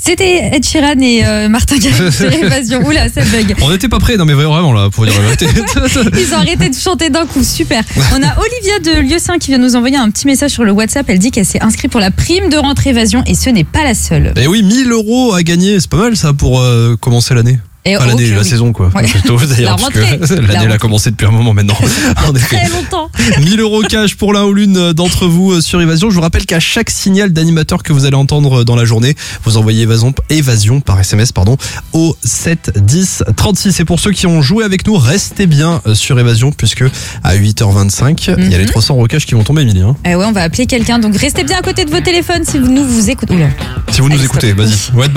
C'était Ed Sheeran et Martin Garrix sur Évasion. Oula, ça bug. On n'était pas prêts, non mais vraiment là, pour dire la vérité. Ils ont arrêté de chanter d'un coup, super. On a Olivia de Lieu-Saint qui vient nous envoyer un petit message sur le WhatsApp. Elle dit qu'elle s'est inscrite pour la prime de rentrée Évasion et ce n'est pas la seule. Et oui, 1 000 € à gagner, c'est pas mal ça pour commencer l'année. Et Pas l'année, la saison quoi. Ouais. Plutôt d'ailleurs, parce que l'année elle a commencé depuis un moment maintenant. En effet. Très longtemps. 1 000 € cash pour l'un ou l'une d'entre vous sur Évasion. Je vous rappelle qu'à chaque signal d'animateur que vous allez entendre dans la journée, vous envoyez Évasion par SMS au 7 10 36. Et pour ceux qui ont joué avec nous, restez bien sur Évasion puisque à 8h25, il y a les 300 € cash qui vont tomber, Émilie. Ouais, on va appeler quelqu'un. Donc restez bien à côté de vos téléphones si vous nous écoutez. Oula. Si vous nous écoutez, vas-y. Ouais,